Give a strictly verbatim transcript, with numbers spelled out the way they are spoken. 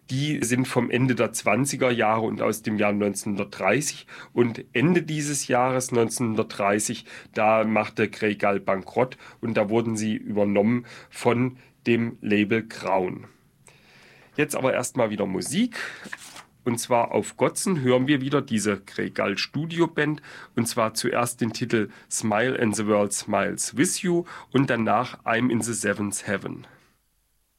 Die sind vom Ende der zwanziger Jahre und aus dem Jahr neunzehnhundertdreißig. Und Ende dieses Jahres neunzehnhundertdreißig, da machte Grey Gull bankrott und da wurden sie übernommen von dem Label Crown. Jetzt aber erstmal wieder Musik. Und zwar auf Gotzen hören wir wieder diese Grey Gull Studio Band. Und zwar zuerst den Titel Smile and the World Smiles with You und danach I'm in the Seventh Heaven.